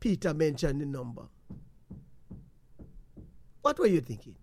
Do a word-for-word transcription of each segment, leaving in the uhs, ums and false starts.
Peter mentioned the number. What were you thinking?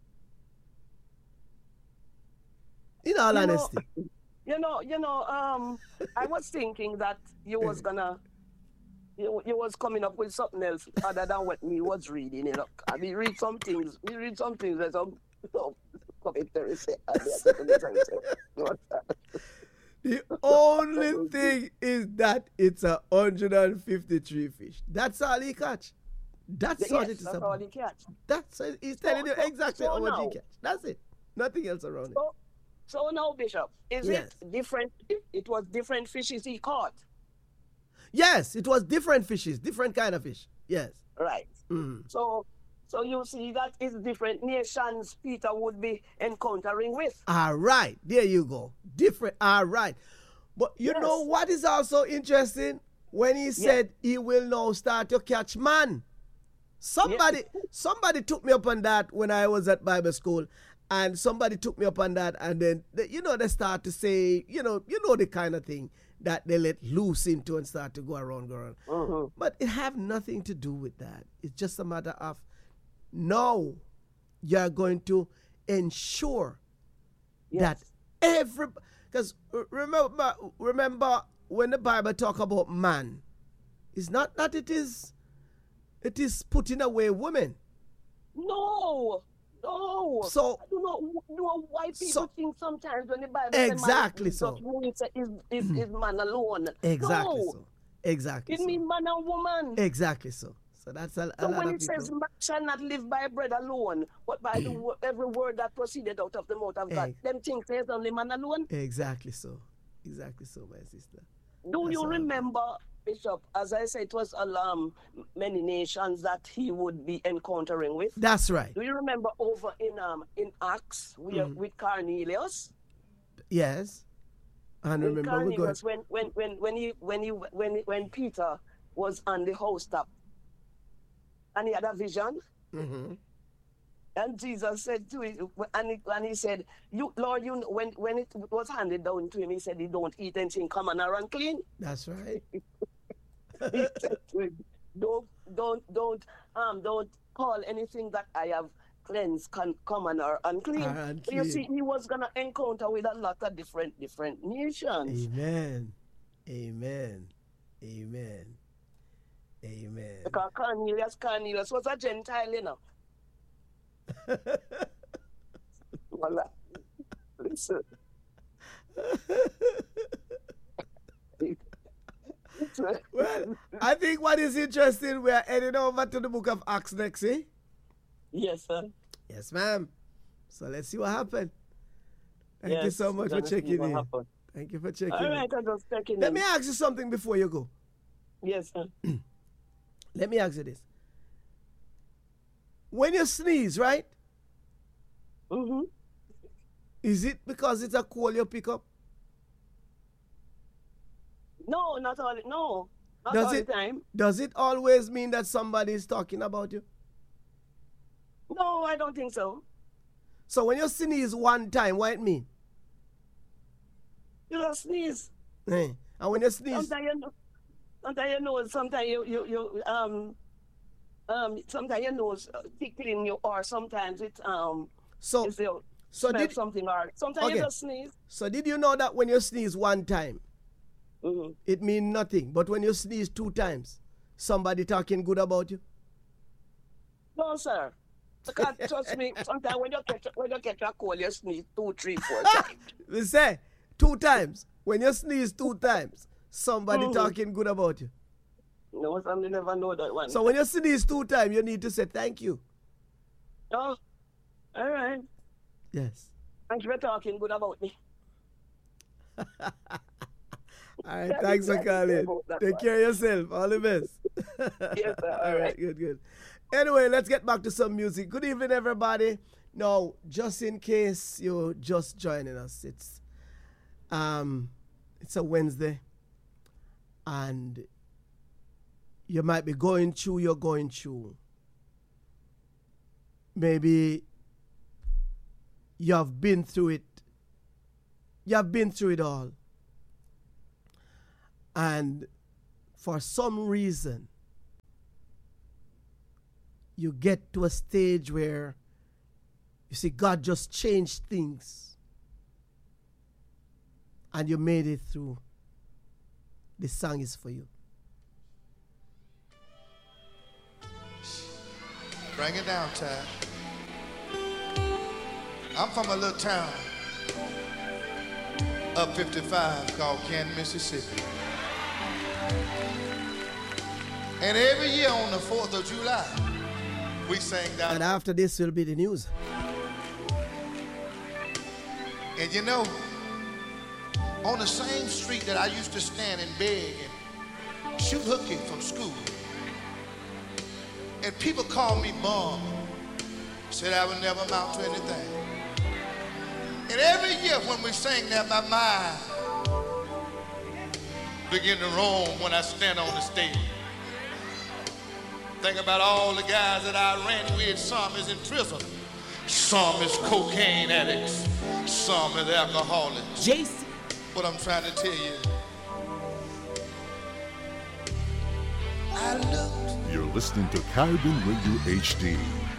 In all You know, honesty. you know, you know, um, I was thinking that you was gonna, you, you was coming up with something else other than what me was reading. You know, I mean, read some things, we read some things that some, some commentary say, and they are going to say, what? The only thing is that it's a one hundred fifty-three fish. That's all he catch. That's all Yes, it is that's all about. he catch. That's it. He's So, telling you so, exactly so how much he now, catch. That's it. Nothing else around it. so, so now, Bishop, is Yes. it different? It, it was different fishes he caught, Yes, it was different fishes, different kind of fish. Yes. right? Mm. So, so you see that is different nations Peter would be encountering with. All right. There you go. Different. All right. But you Yes. know what is also interesting? When he said he will now start to catch man. Somebody, somebody took me up on that when I was at Bible school. And somebody took me up on that, and then they, you know they start to say, you know, you know the kind of thing that they let loose into and start to go around, go around. Mm-hmm. But it have nothing to do with that. It's just a matter of now you're going to ensure Yes. that every, because remember, remember when the Bible talk about man, it's not that it is, it is putting away women. No, no. So I do not know why people So- think sometimes when the Bible Exactly says so. man, just means is, is, is man alone. exactly No, so. Exactly it so. means man and woman. Exactly so. So that's a, a So lot when of it people. says man shall not live by bread alone, but by the wo- every word that proceeded out of the mouth of God, Ex- them things says only man alone. Exactly so. Exactly so, my sister. Do That's you all. remember, Bishop, as I said, it was um, many nations that he would be encountering with? That's right. Do you remember over in um in Acts where, Mm. with Cornelius? Yes. And In remember, we're going. Cornelius, when when when when he when he when when Peter was on the housetop and he had a vision, Mm-hmm. and Jesus said to him, and he, and he said, "You Lord, you know, when when it was handed down to him, he said he don't eat anything common or unclean." That's right. He said to him, "Don't don't don't um don't call anything that I have cleansed con- common or unclean." Or So you see, unclean. he was gonna encounter with a lot of different different nations. Amen. Amen. Amen. Amen. Because Cornelius, Cornelius was a Gentile, you know. Well, uh, listen. Well, I think what is interesting, we are heading over to the book of Acts next, eh? Yes, sir. Yes, ma'am. So let's see what happened. Thank you Yes, so much for gonna see checking what in. happened. Thank you for checking All in. right, I'm just checking Let in. me ask you something before you go. Yes, sir. Let me ask you this. When you sneeze, right? Mm-hmm. Is it because it's a cold you pick up? No, not all. No, not Does all it- the time. Does it always mean that somebody is talking about you? No, I don't think so. So when you sneeze one time, what it mean? You just sneeze. Eh. And when you sneeze, Sometimes you know. Sometimes you know. Sometimes you you you um um. Sometimes your nose uh, tickling you, or sometimes it um. so Is you so smell did something, or sometimes Okay. you just sneeze. so did you know that when you sneeze one time, Mm-hmm. it mean nothing, but when you sneeze two times, somebody talking good about you? No, sir. Because trust me, sometimes when you catch when you catch a cold, you sneeze two, three, four times. We say two times. When you sneeze two times, somebody Mhm. talking good about you. No, some never know that one. So when you sneeze two times, you need to say thank you. Oh, all right. Yes. Thank you for talking good about me. All right, thanks for calling. Take care of yourself. All the best. Yes, sir. All right, good, good. Anyway, let's get back to some music. Good evening, everybody. Now, just in case you're just joining us, it's um, it's a Wednesday, and you might be going through. You're going through. Maybe you have been through it. You have been through it all. And for some reason, you get to a stage where you see God just changed things and you made it through. This song is for you. Bring it down, Tad. I'm from a little town up fifty-five called Canton, Mississippi. And every year on the fourth of July, we sang down. And after this will be the news. And you know, on the same street that I used to stand and beg and shoot hooky from school, and people called me bum, said I would never amount to anything. And every year when we sang that, my mind begin to roam when I stand on the stage. Think about all the guys that I ran with. Some is in prison, some is cocaine addicts, some is alcoholics. J C. What I'm trying to tell you, I looked. You're listening to Caribbean Radio H D.